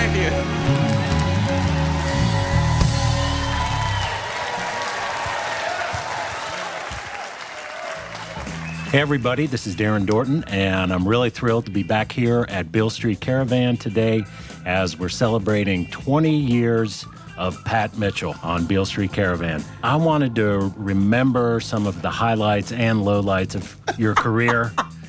Thank you. Hey everybody, this is Darren Dorton, and I'm really thrilled to be back here at Beale Street Caravan today as we're celebrating 20 years of Pat Mitchell on Beale Street Caravan. I wanted to remember some of the highlights and lowlights of your career.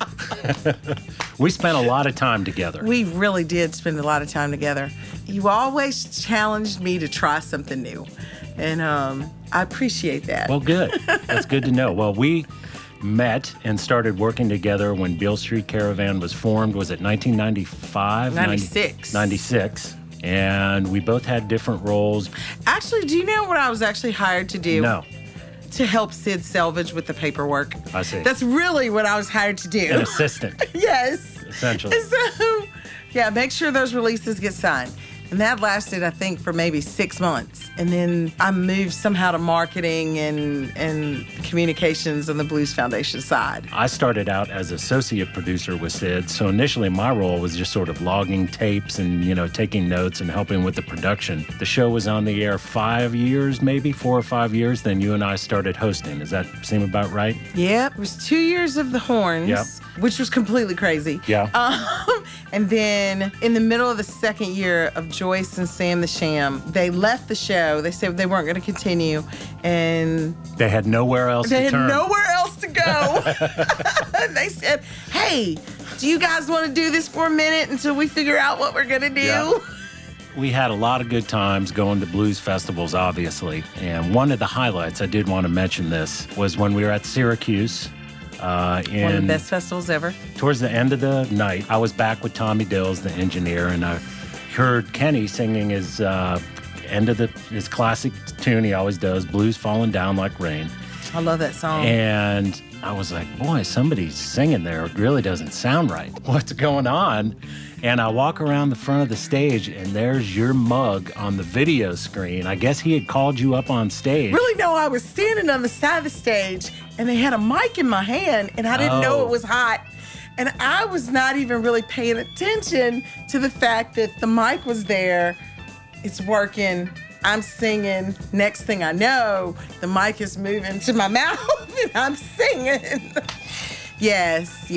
We spent a lot of time together. We really did spend a lot of time together. You always challenged me to try something new, and I appreciate that. Well, good. That's good to know. Well, we met and started working together when Beale Street Caravan was formed. Was it 1995? 96. 96. And we both had different roles. Actually, do you know what I was actually hired to do? No. To help Sid Selvage with the paperwork. I see. That's really what I was hired to do. An assistant. Yes. Essentially. So, yeah, make sure those releases get signed. And that lasted, I think, for maybe 6 months. And then I moved somehow to marketing and communications on the Blues Foundation side. I started out as associate producer with Sid, so initially my role was just sort of logging tapes and, taking notes and helping with the production. The show was on the air 5 years, maybe 4 or 5 years, then you and I started hosting. Does that seem about right? Yeah, it was 2 years of the horns, Yep. which was completely crazy. Yeah. And then in the middle of the second year of Joyce and Sam the Sham, they left the show. They said they weren't going to continue, and They had nowhere else to turn. they had nowhere else to go. And they said, hey, do you guys want to do this for a minute until we figure out what we're going to do? Yeah. We had a lot of good times going to blues festivals, obviously. And one of the highlights, I did want to mention this, was when we were at Syracuse. One of the best festivals ever. Towards the end of the night, I was back with Tommy Dills, the engineer, and I heard Kenny singing his his classic tune he always does, Blues Falling Down Like Rain. I love that song. And I was like, boy, somebody's singing there. It really doesn't sound right. What's going on? And I walk around the front of the stage, and there's your mug on the video screen. I guess he had called you up on stage. Really, no, I was standing on the side of the stage, and they had a mic in my hand, and I didn't know it was hot. And I was not even really paying attention to the fact that the mic was there. It's working. I'm singing. Next thing I know, the mic is moving to my mouth, and I'm singing. Yes.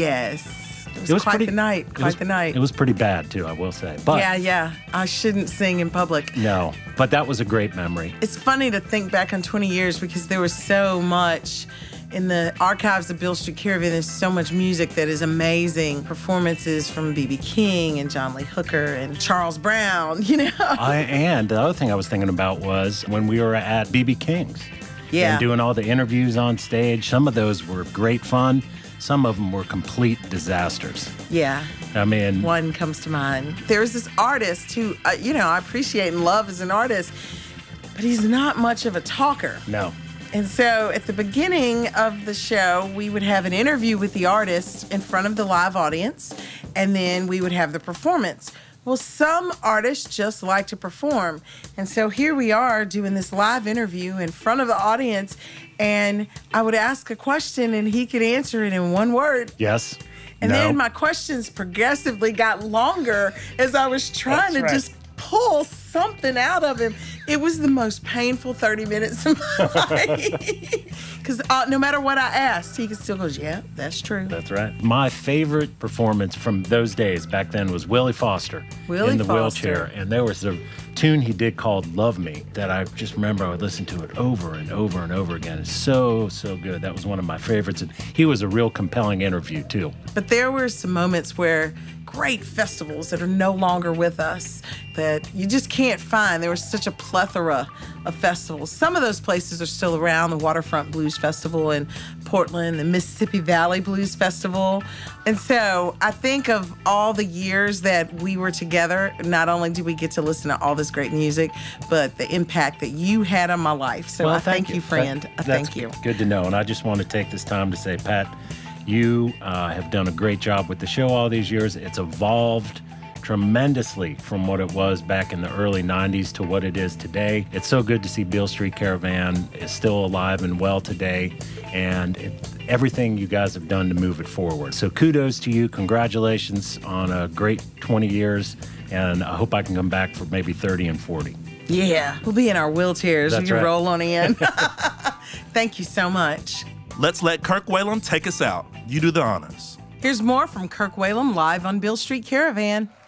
It was quite the night. It was pretty bad, too, I will say. But Yeah. I shouldn't sing in public. No, but that was a great memory. It's funny to think back on 20 years because there was so much in the archives of Beale Street Caravan. There's so much music that is amazing. Performances from B.B. King and John Lee Hooker and Charles Brown, And the other thing I was thinking about was when we were at B.B. King's. Yeah. And doing all the interviews on stage. Some of those were great fun. Some of them were complete disasters. Yeah. I mean, one comes to mind. There's this artist who, I appreciate and love as an artist, but he's not much of a talker. No. And so at the beginning of the show, we would have an interview with the artist in front of the live audience, and then we would have the performance. Well, some artists just like to perform. And so here we are doing this live interview in front of the audience, and I would ask a question and he could answer it in one word. Yes. And no. then my questions progressively got longer as I was trying to just pull something out of him. It was the most painful 30 minutes of my life. Because no matter what I asked, he still goes, yeah, that's true. That's right. My favorite performance from those days back then was Willie Foster in the wheelchair. And there was a tune he did called Love Me that I just remember I would listen to it over and over and over again. It's so good. That was one of my favorites. And he was a real compelling interview, too. But there were some moments where great festivals that are no longer with us that you just can't find. There was such a plethora of festivals. Some of those places are still around, the Waterfront Blues Festival in Portland, the Mississippi Valley Blues Festival. And so I think of all the years that we were together, not only did we get to listen to all this great music, but the impact that you had on my life. So I thank you, friend. I thank you. Good to know. And I just want to take this time to say, Pat, you have done a great job with the show all these years. It's evolved tremendously from what it was back in the early 90s to what it is today. It's so good to see Beale Street Caravan is still alive and well today, and everything you guys have done to move it forward. So kudos to you. Congratulations on a great 20 years, and I hope I can come back for maybe 30 and 40. Yeah, we'll be in our wheelchairs. That's We can right. roll on in. Thank you so much. Let's let Kirk Whalum take us out. You do the honors. Here's more from Kirk Whalum live on Beale Street Caravan.